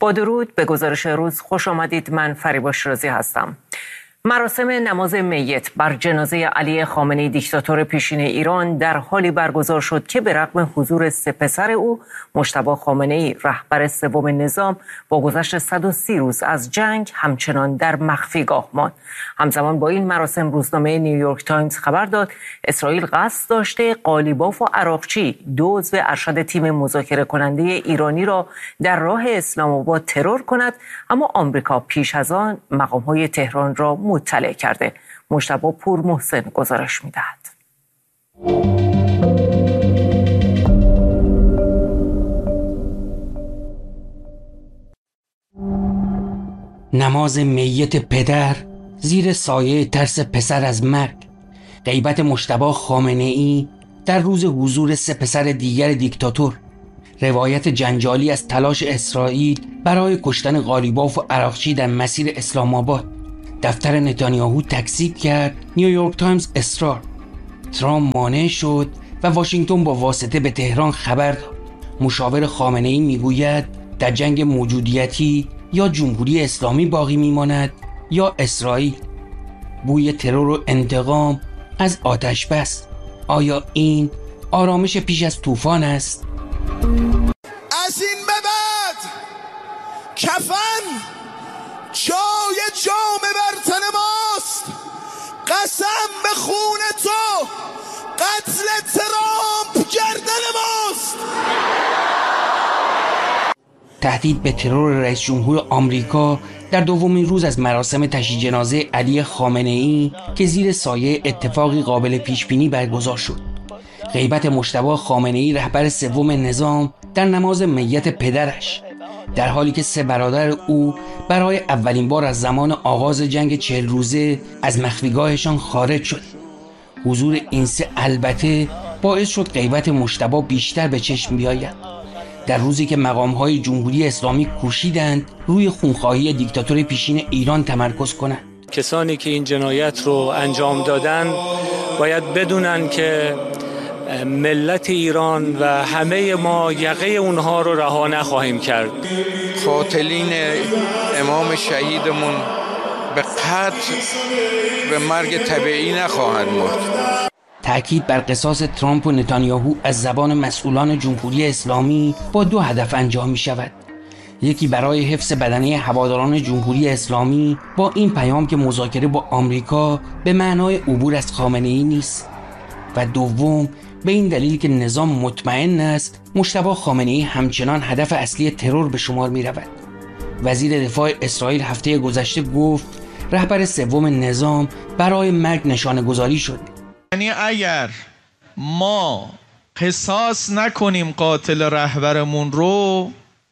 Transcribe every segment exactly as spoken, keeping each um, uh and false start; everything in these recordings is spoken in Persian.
با درود به گزارش روز خوش آمدید. من فریبا شیرازی هستم. مراسم نماز میت بر جنازه علی خامنه‌ای دیکتاتور پیشین ایران در حالی برگزار شد که به رغم حضور سه پسر او، مجتبی خامنه‌ای رهبر سوم نظام با گذشت صد و سی روز از جنگ همچنان در مخفیگاه ماند. همزمان با این مراسم روزنامه نیویورک تایمز خبر داد اسرائیل قصد داشته قالیباف و عراقچی، دو عضو ارشد تیم مذاکره کننده ایرانی را در راه اسلام آباد ترور کند، اما آمریکا پیش از آن مقام‌های تهران را مطلع کرده. مجتبی پور محسن گزارش می‌دهد. نماز میت پدر زیر سایه ترس پسر از مرگ، غیبت مجتبی خامنه‌ای در روز حضور سه پسر دیگر دیکتاتور، روایت جنجالی از تلاش اسرائیل برای کشتن قالیباف و عراقچی در مسیر اسلام آباد. دفتر نتانیاهو تکذیب کرد، نیویورک تایمز اصرار، ترامپ مانع شد و واشنگتن با واسطه به تهران خبر داد. مشاور خامنه‌ای میگوید در جنگ موجودیتی یا جمهوری اسلامی باقی میماند یا اسرائیل. بوی ترور و انتقام از آتش بس. آیا این آرامش پیش از طوفان است؟ از این به بعد کفن جای جام بر تن ماست. قسم به خون تو، قتل ترامپ گردن ماست. تهدید به ترور رئیس جمهور آمریکا در دومین روز از مراسم تشییع جنازه علی خامنه‌ای که زیر سایه اتفاقی قابل پیش بینی برگزار شد. غیبت مجتبی خامنه‌ای رهبر سوم نظام در نماز میت پدرش، در حالی که سه برادر او برای اولین بار از زمان آغاز جنگ چهل روزه از مخفیگاهشان خارج شد. حضور این سه البته باعث شد غیبت مجتبی بیشتر به چشم بیاید، در روزی که مقام‌های جمهوری اسلامی کوشیدند روی خونخواهی دیکتاتور پیشین ایران تمرکز کنند. کسانی که این جنایت رو انجام دادن باید بدونن که ملت ایران و همه ما یقه اونها رو رها نخواهیم کرد. قاتلین امام شهیدمون به قتل به مرگ طبیعی نخواهند مرد. تأکید بر قصاص ترامپ و نتانیاهو از زبان مسئولان جمهوری اسلامی با دو هدف انجام می شود. یکی برای حفظ بدنه هواداران جمهوری اسلامی با این پیام که مذاکره با آمریکا به معنای عبور از خامنه‌ای نیست، و دوم به این دلیل که نظام مطمئن است مجتبی خامنه‌ای همچنان هدف اصلی ترور به شمار می رود. وزیر دفاع اسرائیل هفته گذشته گفت رهبر سوم نظام برای مرگ نشانه گذاری شد. یعنی اگر ما قصاص نکنیم قاتل رهبرمون رو،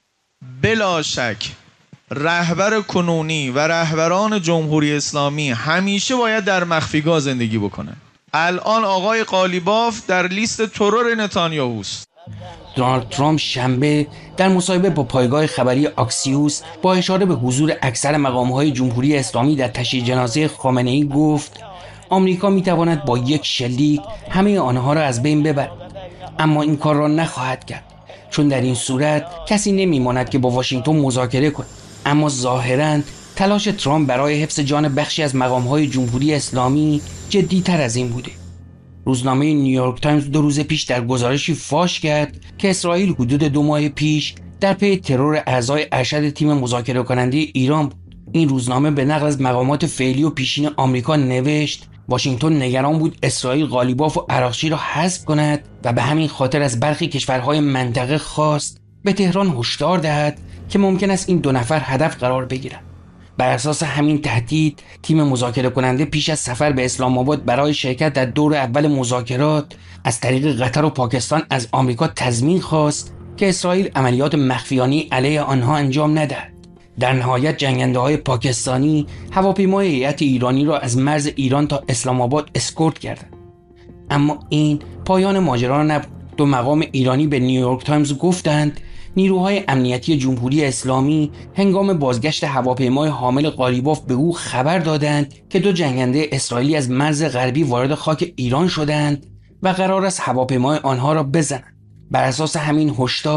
بلا شک رهبر کنونی و رهبران جمهوری اسلامی همیشه باید در مخفیگاه زندگی بکنه. الان آقای قالیباف در لیست ترور نتانیاهوست. دونالد ترامپ شنبه در مصاحبه با پایگاه خبری آکسیوس با اشاره به حضور اکثر مقام‌های جمهوری اسلامی در تشییع جنازه خامنه‌ای گفت آمریکا می‌تواند با یک شلیک همه آنها را از بین ببرد، اما این کار را نخواهد کرد، چون در این صورت کسی نمی‌ماند که با واشنگتن مذاکره کند. اما ظاهراً تلاش ترامپ برای حفظ جان بخشی از مقام‌های جمهوری اسلامی جدی‌تر از این بوده. روزنامه نیویورک تایمز دو روز پیش در گزارشی فاش کرد که اسرائیل حدود دو ماه پیش در پی ترور اعضای ارشد تیم مذاکره کننده ایران بود. این روزنامه به نقل از مقامات فعلی و پیشین آمریکا نوشت واشنگتن نگران بود اسرائیل قالیباف و عراقچی را حذف کند و به همین خاطر از برخی کشورهای منطقه خواست به تهران هشدار دهد که ممکن است این دو نفر هدف قرار بگیرند. بر اساس همین تهدید تیم مذاکره کننده پیش از سفر به اسلام آباد برای شرکت در دور اول مذاکرات از طریق قطر و پاکستان از آمریکا تضمین خواست که اسرائیل عملیات مخفیانه علیه آنها انجام ندهد. در نهایت جنگنده‌های پاکستانی هواپیمای هیئت ایرانی را از مرز ایران تا اسلام آباد اسکورت کردند. اما این پایان ماجرا نبود. دو مقام ایرانی به نیویورک تایمز گفتند نیروهای امنیتی جمهوری اسلامی هنگام بازگشت هواپیمای حامل قالیباف به او خبر دادند که دو جنگنده اسرائیلی از مرز غربی وارد خاک ایران شدند و قرار است هواپیمای آنها را بزنند. بر اساس همین هشدار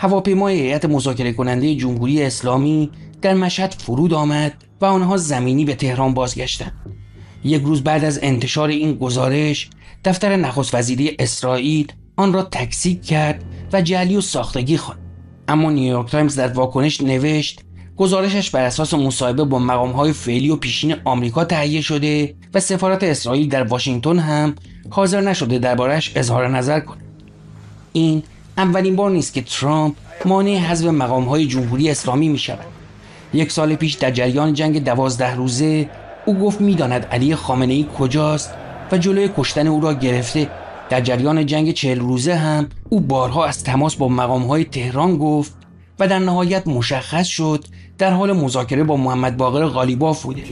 هواپیمای هیئت مذاکره کننده جمهوری اسلامی در مشهد فرود آمد و آنها زمینی به تهران بازگشتند. یک روز بعد از انتشار این گزارش، دفتر نخست وزیری اسرائیل آن را تکذیب کرد و جعلی و ساختگی خواند. اما نیویورک تایمز در واکنش نوشت گزارشش بر اساس مصاحبه با مقام‌های فعلی و پیشین آمریکا تهیه شده و سفارت اسرائیل در واشنگتن هم حاضر نشده درباره‌اش اظهار نظر کند. این اولین بار نیست که ترامپ مانع حذف مقام‌های جمهوری اسلامی می‌شود. یک سال پیش در جریان جنگ دوازده روزه او گفت می‌داند علی خامنه‌ای کجاست و جلوی کشتن او را گرفته. در جریان جنگ چهل روزه هم او بارها از تماس با مقام‌های تهران گفت و در نهایت مشخص شد در حال مذاکره با محمد باقر غالیباف بوده.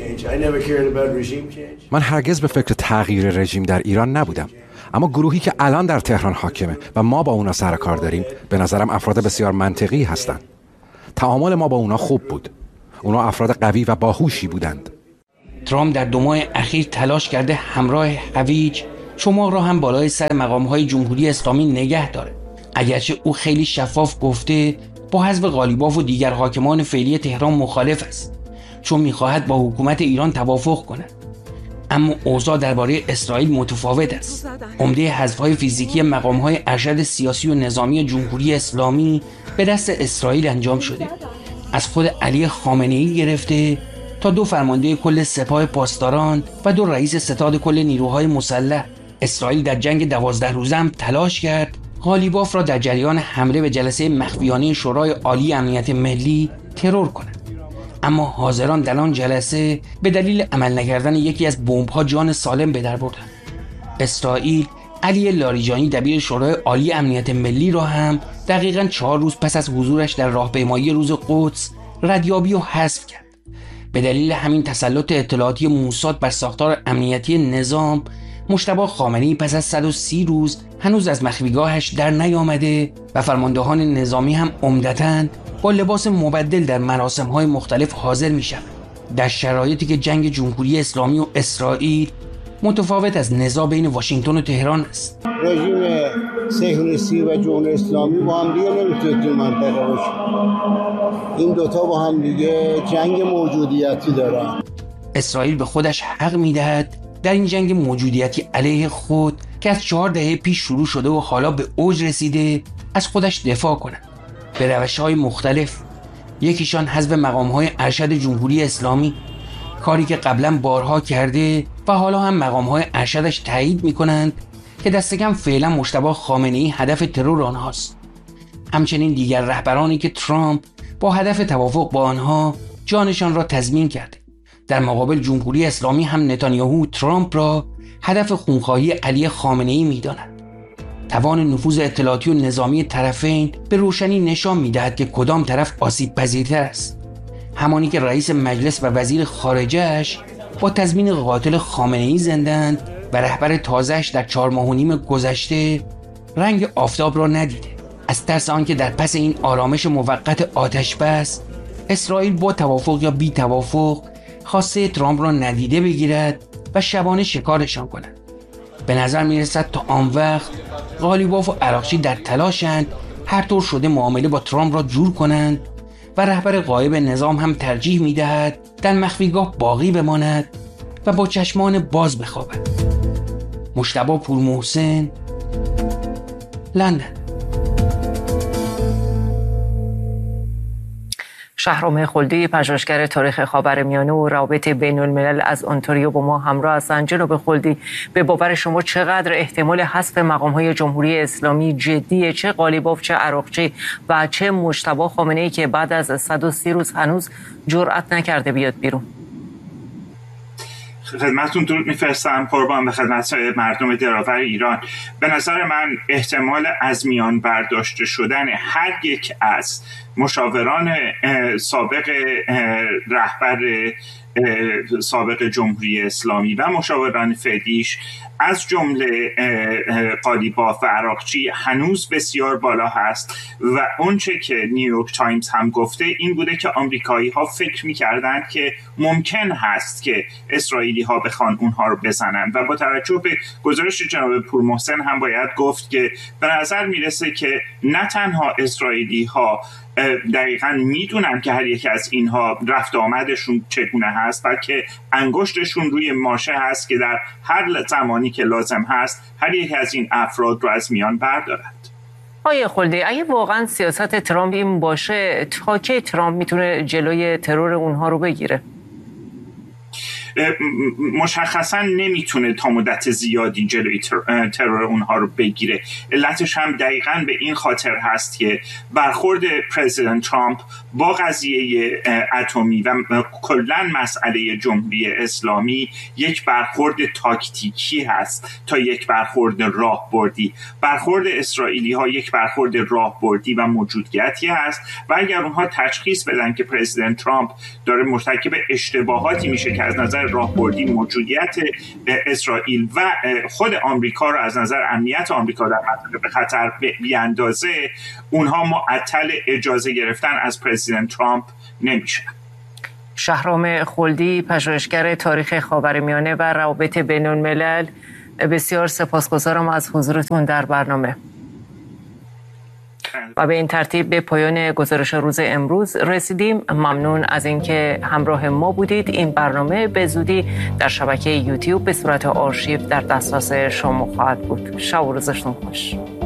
من هرگز به فکر تغییر رژیم در ایران نبودم، اما گروهی که الان در تهران حاکمه و ما با اونا سر کار داریم به نظرم افراد بسیار منطقی هستند. تعامل ما با اونا خوب بود. اونا افراد قوی و باهوشی بودند. ترامپ در دو ماه اخیر تلاش کرده همراه هویج شما را هم بالای سر مقام‌های جمهوری اسلامی نگه داره. اگرچه او خیلی شفاف گفته با حذف غالیباف و دیگر حاکمان فعلی تهران مخالف است، چون می‌خواهد با حکومت ایران توافق کند. اما اوضاع درباره اسرائیل متفاوت است. عمده حذف‌های فیزیکی مقام‌های ارشد سیاسی و نظامی جمهوری اسلامی به دست اسرائیل انجام شده. از خود علی خامنه‌ای گرفته تا دو فرمانده کل سپاه پاسداران و دو رئیس ستاد کل نیروهای مسلح. اسرائیل در جنگ دوازده روزه هم تلاش کرد غالیباف را در جریان حمله به جلسه مخفیانه شورای عالی امنیت ملی ترور کند، اما حاضران در آن جلسه به دلیل عمل نکردن یکی از بمب‌ها جان سالم به در بردند. اسرائیل علی لاریجانی دبیر شورای عالی امنیت ملی را هم دقیقاً چهار روز پس از حضورش در راهپیمایی روز قدس ردیابی و حذف کرد. به دلیل همین تسلط اطلاعاتی موساد بر ساختار امنیتی نظام، مجتبی خامنه‌ای پس از صد و سی روز هنوز از مخفیگاهش در نیامده و فرماندهان نظامی هم عمدتاً با لباس مبدل در مراسم‌های مختلف حاضر می‌شوند، در شرایطی که جنگ جمهوری اسلامی و اسرائیل متفاوت از نزاع بین واشنگتن و تهران است. رژیم صهیونیستی و جمهوری اسلامی با هم دیگه نمیتونه تو منطقه باشه. این دوتا با هم دیگه جنگ موجودیتی دارن. اسرائیل به خودش حق میدهد در این جنگ موجودیتی علیه خود که از چهار دهه پیش شروع شده و حالا به اوج رسیده از خودش دفاع کند به روش‌های مختلف. یکیشان حذف مقام‌های ارشد جمهوری اسلامی، کاری که قبلا بارها کرده و حالا هم مقام‌های ارشدش تایید می‌کنند که دست کم فعلا مجتبی خامنه‌ای هدف ترور آنهاست. همچنین دیگر رهبرانی که ترامپ با هدف توافق با آنها جانشان را تضمین کرده. در مقابل جمهوری اسلامی هم نتانیاهو ترامپ را هدف خونخواهی علی خامنه‌ای می‌داند. توان نفوذ اطلاعاتی و نظامی طرفین به روشنی نشان می‌دهد که کدام طرف آسیب پذیرتر است. همانی که رئیس مجلس و وزیر خارجه‌اش با تضمین قاتل خامنه‌ای زندند و رهبر تازه‌اش در چهار ماه و نیم گذشته رنگ آفتاب را ندیده. از ترس آنکه در پس این آرامش موقت آتش بس اسرائیل با توافق یا بی توافق خواسته ترامپ را ندیده بگیرد و شبانه شکارشان کند. به نظر میرسد تا آن وقت غالیباف و عراقچی در تلاشند هر طور شده معامله با ترامپ را جور کنند و رهبر غایب نظام هم ترجیح میدهد در مخفیگاه باقی بماند و با چشمان باز بخوابد. مجتبی پورمحسن، لندن. شهرام خلدی، پژوهشگر تاریخ خاورمیانه و روابط بین الملل از اونتاریو با ما همراه هستند. جناب خلدی، به باور شما چقدر احتمال حذف مقام‌های جمهوری اسلامی جدیه، چه غالیباف، چه عراقچی و چه مجتبی خامنه‌ای که بعد از صد و سی روز هنوز جرأت نکرده بیاد بیرون؟ خدمتتون درود میفرستم. قربان به خدمت مردم دلاور ایران. به نظر من احتمال از میان برداشته شدن هر یک از مشاوران سابق رهبر سابق جمهوری اسلامی و مشاوران فعلیش از جمله قالیباف و عراقچی هنوز بسیار بالا هست و اونچه که نیویورک تایمز هم گفته این بوده که آمریکایی ها فکر می‌کردند که ممکن هست که اسرائیلی ها بخوان اونها رو بزنن و با توجه به گزارش جناب پورمحسن هم باید گفت که به نظر میرسه که نه تنها اسرائیلی ها دقیقاً میدونن که هر یکی از اینها رفت آمدشون چگونه هست، بلکه انگشتشون روی ماشه هست که در هر زمانی که لازم هست هر یک از این افراد رو از میان بردارد. آقای خلدی، اگه واقعاً سیاست ترامپ این باشه، تا کی ترامپ میتونه جلوی ترور اونها رو بگیره؟ مشخصا نمیتونه تا مدت زیادی جلوی ترور اونها رو بگیره. علتش هم دقیقاً به این خاطر هست که برخورد پرزیدنت ترامپ با قضیه اتمی و کلاً مسئله جمهوری اسلامی یک برخورد تاکتیکی هست تا یک برخورد راهبردی. برخورد اسرائیلی ها یک برخورد راهبردی و موجودیتی هست و اگر اونها تشخیص بدن که پرزیدنت ترامپ داره مرتکب اشتباهاتی میشه که از نظر راهبردی موجودیت اسرائیل و خود آمریکا رو از نظر امنیت آمریکا در به خطر بیاندازه، اونها معطل اجازه گرفتن از پرزیدنت ترامپ نمیشن. شهرام خلدی، پژوهشگر تاریخ خاورمیانه و روابط بین الملل، بسیار سپاسگزارم از حضورتون در برنامه. و به این ترتیب به پایان گزارش روز امروز رسیدیم. ممنون از اینکه همراه ما بودید. این برنامه به زودی در شبکه یوتیوب به صورت آرشیو در دسترس شما خواهد بود. شب و روزتون خوش.